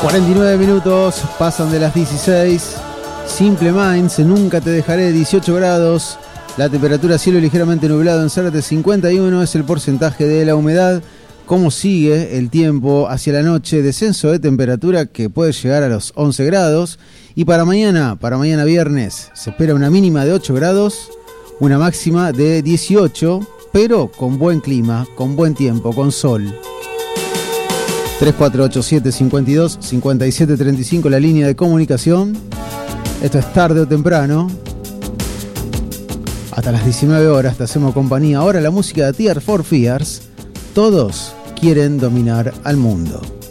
49 minutos, pasan de las 16. Simple Minds, Nunca te dejaré, 18 grados. La temperatura, cielo ligeramente nublado en Zárate, 51 es el porcentaje de la humedad. ¿Cómo sigue el tiempo hacia la noche? Descenso de temperatura que puede llegar a los 11 grados. Y para mañana viernes, se espera una mínima de 8 grados, una máxima de 18, pero con buen clima, con buen tiempo, con sol. 3487-52-5735, la línea de comunicación. Esto es Tarde o Temprano. Hasta las 19 horas te hacemos compañía. Ahora la música de Tears for Fears. Todos quieren dominar al mundo.